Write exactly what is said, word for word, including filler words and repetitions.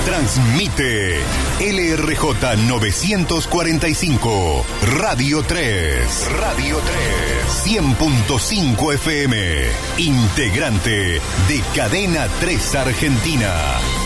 Transmite L R J novecientos cuarenta y cinco, Radio tres. Radio tres. cien punto cinco F M. Integrante de Cadena tres Argentina.